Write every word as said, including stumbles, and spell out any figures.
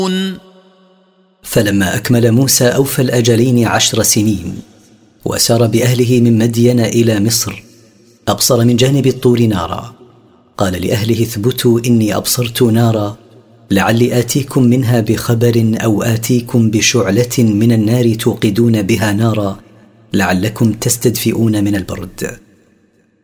فلما أكمل موسى أوفى الأجلين عشر سنين وسار بأهله من مدين إلى مصر، أبصر من جانب الطور نارا، قال لأهله اثبتوا إني أبصرت نارا لعلي آتيكم منها بخبر أو آتيكم بشعلة من النار توقدون بها نارا لعلكم تستدفئون من البرد.